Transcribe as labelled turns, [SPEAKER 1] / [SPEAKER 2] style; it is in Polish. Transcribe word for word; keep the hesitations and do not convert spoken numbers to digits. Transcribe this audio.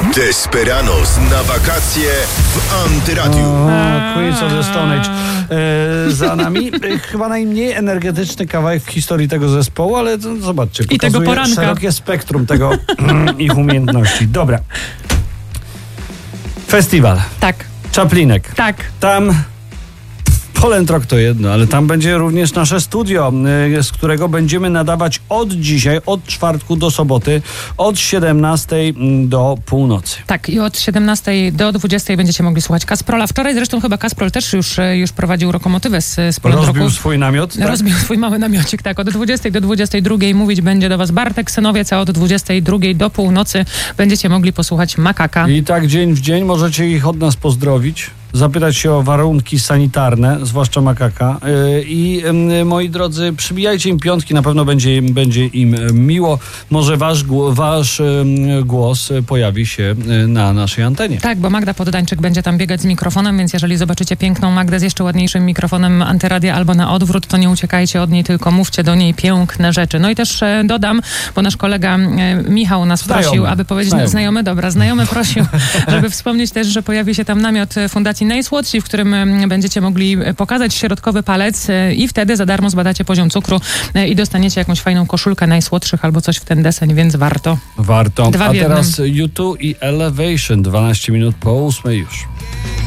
[SPEAKER 1] Desperados na wakacje w Antyradiu.
[SPEAKER 2] O, Queens of the Stone Age. E, za nami e, chyba najmniej energetyczny kawałek w historii tego zespołu, ale to, zobaczcie,
[SPEAKER 3] I tego
[SPEAKER 2] pokazuje
[SPEAKER 3] poranka.
[SPEAKER 2] szerokie spektrum tego ich umiejętności. Dobra. Festiwal.
[SPEAKER 3] Tak,
[SPEAKER 2] Czaplinek.
[SPEAKER 3] tak.
[SPEAKER 2] Tam Poland Rock to jedno, ale tam będzie również nasze studio, y, z którego będziemy nadawać od dzisiaj, od czwartku do soboty, od siedemnastej do północy.
[SPEAKER 3] Tak, i od siedemnastej do dwudziestej będziecie mogli słuchać Kasprola. Wczoraj zresztą chyba Kasprol też już, już prowadził lokomotywę z, z Poland
[SPEAKER 2] Rozbił
[SPEAKER 3] Rocku.
[SPEAKER 2] swój namiot, tak?
[SPEAKER 3] Rozbił swój mały namiocik, tak. Od dwudziestej do dwudziestej drugiej mówić będzie do was Bartek Synowiec, a od dwudziestej drugiej do północy będziecie mogli posłuchać Makaka.
[SPEAKER 2] I tak dzień w dzień możecie ich od nas pozdrowić, zapytać się o warunki sanitarne, zwłaszcza Makaka. Yy, I yy, moi drodzy, przybijajcie im piątki, na pewno będzie, im- będzie im miło. Może wasz, gło- wasz yy, głos pojawi się yy, na naszej antenie.
[SPEAKER 3] Tak, bo Magda Poddańczyk będzie tam biegać z mikrofonem, więc jeżeli zobaczycie piękną Magdę z jeszcze ładniejszym mikrofonem Antyradia albo na odwrót, to nie uciekajcie od niej, tylko mówcie do niej piękne rzeczy. No i też e, dodam, bo nasz kolega e, Michał nas
[SPEAKER 2] Znajomy.
[SPEAKER 3] prosił, aby powiedzieć...
[SPEAKER 2] Znajomy.
[SPEAKER 3] Znajomy, dobra, znajomy prosił, żeby wspomnieć też, że pojawi się tam namiot Fundacji Najsłodsi, w którym e, będziecie mogli e, pokazać środkowy palec e, i wtedy za darmo zbadacie poziom cukru e, i dostaniecie jakąś fajną koszulkę najsłodszych albo coś w ten deseń, więc warto.
[SPEAKER 2] Warto.
[SPEAKER 3] Dwa
[SPEAKER 2] A
[SPEAKER 3] w jednym.
[SPEAKER 2] teraz U two i Elevation, dwanaście minut po ósmej już.